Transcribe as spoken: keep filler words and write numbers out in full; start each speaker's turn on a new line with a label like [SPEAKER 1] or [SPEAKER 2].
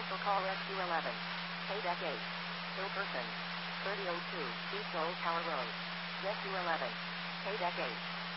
[SPEAKER 1] Cancel call Rescue eleven. Paydeck eight. Kill person. thirty oh two East Old Tower Road. Rescue eleven. Paydeck eight.